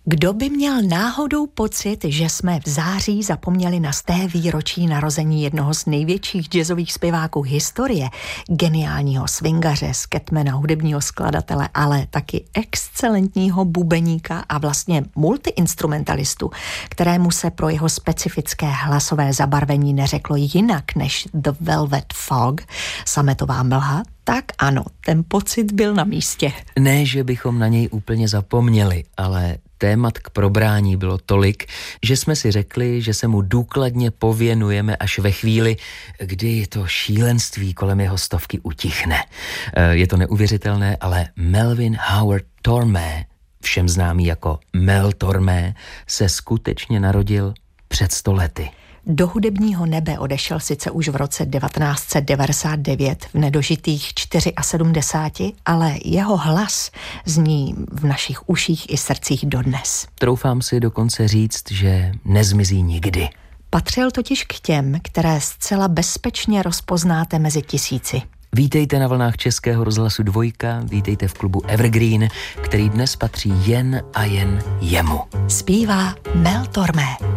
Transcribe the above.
Kdo by měl náhodou pocit, že jsme v září zapomněli na sté výročí narození jednoho z největších jazzových zpěváků historie, geniálního swingaře, sketmana, hudebního skladatele, ale taky excelentního bubeníka a vlastně multiinstrumentalistu, kterému se pro jeho specifické hlasové zabarvení neřeklo jinak než The Velvet Fog, sametová mlha, tak ano, ten pocit byl na místě. Ne, že bychom na něj úplně zapomněli, ale témat k probrání bylo tolik, že jsme si řekli, že se mu důkladně pověnujeme až ve chvíli, kdy to šílenství kolem jeho stovky utichne. Je to neuvěřitelné, ale Melvin Howard Tormé, všem známý jako Mel Tormé, se skutečně narodil před 100 lety. Do hudebního nebe odešel sice už v roce 1999 v nedožitých 74, ale jeho hlas zní v našich uších i srdcích dodnes. Troufám si dokonce říct, že nezmizí nikdy. Patřil totiž k těm, které zcela bezpečně rozpoznáte mezi tisíci. Vítejte na vlnách Českého rozhlasu 2, vítejte v klubu Evergreen, který dnes patří jen a jen jemu. Zpívá Mel Tormé.